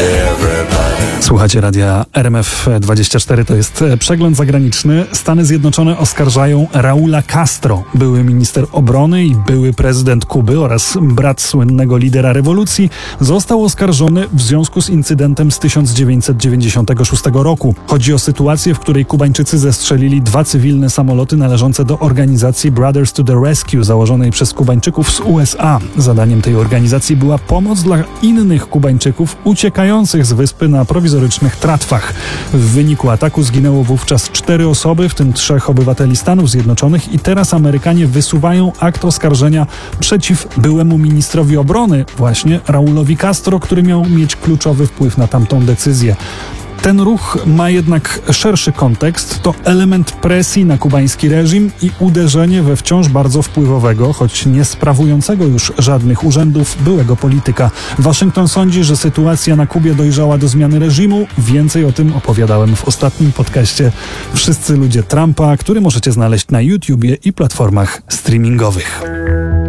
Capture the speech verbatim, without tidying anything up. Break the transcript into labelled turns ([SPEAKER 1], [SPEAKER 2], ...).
[SPEAKER 1] Słuchacie radia R M F dwadzieścia cztery, to jest przegląd zagraniczny. Stany Zjednoczone oskarżają Raula Castro, były minister obrony i były prezydent Kuby oraz brat słynnego lidera rewolucji, został oskarżony w związku z incydentem z tysiąc dziewięćset dziewięćdziesiątego szóstego roku. Chodzi o sytuację, w której Kubańczycy zestrzelili dwa cywilne samoloty należące do organizacji Brothers to the Rescue, założonej przez Kubańczyków z U S A. Zadaniem tej organizacji była pomoc dla innych Kubańczyków uciekających z wyspy na prowizorycznych tratwach. W wyniku ataku zginęło wówczas cztery osoby, w tym trzech obywateli Stanów Zjednoczonych, i teraz Amerykanie wysuwają akt oskarżenia przeciw byłemu ministrowi obrony, właśnie Raulowi Castro, który miał mieć kluczowy wpływ na tamtą decyzję. Ten ruch ma jednak szerszy kontekst. To element presji na kubański reżim i uderzenie we wciąż bardzo wpływowego, choć nie sprawującego już żadnych urzędów, byłego polityka. Waszyngton sądzi, że sytuacja na Kubie dojrzała do zmiany reżimu. Więcej o tym opowiadałem w ostatnim podcaście Wszyscy ludzie Trumpa, który możecie znaleźć na YouTubie i platformach streamingowych.